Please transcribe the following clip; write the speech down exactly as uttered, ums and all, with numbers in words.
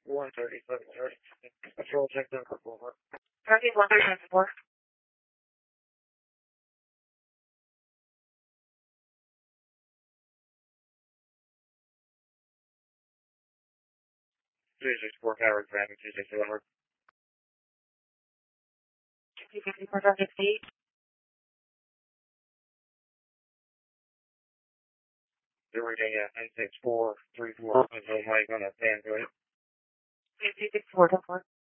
one thirty-seven thirty. Patrol check number four. Target one thirty-seven four. three six four Howard, traffic two six four. two fifty-four target eight. You're reading at nine six four three four. Until Mike on a fan, go ahead. two six four, ten four.